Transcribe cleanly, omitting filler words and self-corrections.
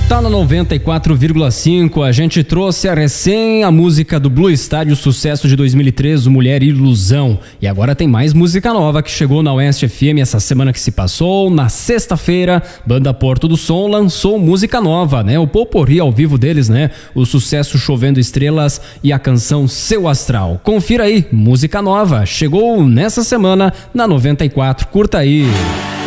Tá na 94,5, a gente trouxe a música do Blue Star, o sucesso de 2003, o Mulher Ilusão. E agora tem mais música nova que chegou na Oeste FM essa semana que se passou. Na sexta-feira, Banda Porto do Som lançou música nova, né? O potpourri ao vivo deles, né? O sucesso Chovendo Estrelas e a canção Seu Astral. Confira aí, música nova, chegou nessa semana na 94, curta aí.